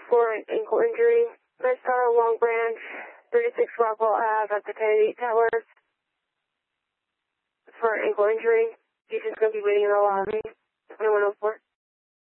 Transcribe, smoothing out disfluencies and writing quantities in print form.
for an ankle injury. Red Star, Long Branch, 36 Rockwell Ave at the Kennedy Towers for an ankle injury. Patient's going to be waiting in the lobby. 2104.